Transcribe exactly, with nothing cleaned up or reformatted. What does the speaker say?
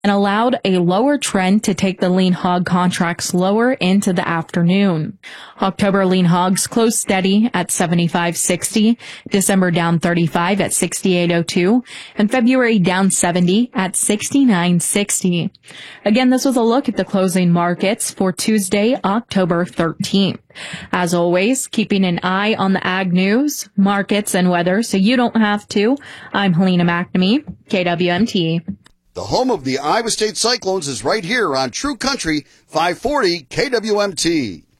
and allowed a lower trend to take the lean hog contracts lower into the afternoon. October lean hogs closed steady at seventy-five sixty, December down thirty-five at sixty-eight oh two, and February down seventy at sixty-nine sixty. Again, this was a look at the closing markets for Tuesday, October thirteenth. As always, keeping an eye on the ag news, markets, and weather so you don't have to. I'm Helena McNamee, K W M T. The home of the Iowa State Cyclones is right here on True Country five forty K W M T.